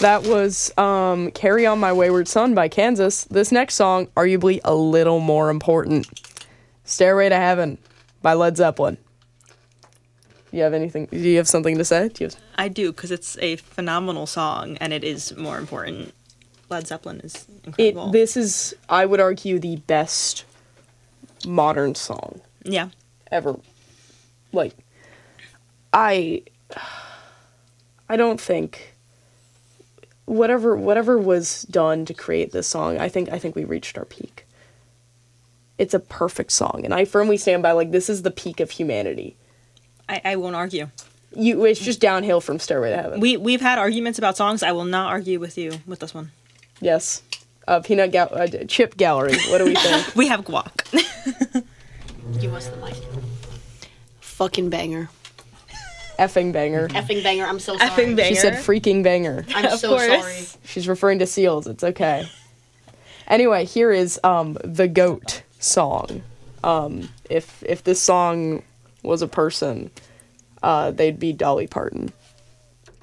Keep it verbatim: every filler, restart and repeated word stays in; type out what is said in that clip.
that was um, Carry On My Wayward Son by Kansas. This next song, arguably a little more important. Stairway to Heaven by Led Zeppelin. Do you have anything, do you have something to say? Do you have... I do, because it's a phenomenal song, and it is more important. Led Zeppelin is incredible. It, this is, I would argue, the best modern song. Yeah. Ever. Like, I... I don't think... Whatever whatever was done to create this song, I think I think we reached our peak. It's a perfect song, and I firmly stand by, like, this is the peak of humanity. I, I won't argue. You, it's just downhill from Stairway to Heaven. We, we've had arguments about songs. I will not argue with you with this one. Yes. Uh, Peanut Gal- uh, Chip Gallery. What do we think? We have guac. Give us the mic. Fucking banger. Effing banger. Effing banger. I'm so sorry. Effing banger. She said freaking banger. I'm Of so course. sorry. She's referring to seals. It's okay. Anyway, here is um, the GOAT song. Um, if if this song was a person, uh, they'd be Dolly Parton.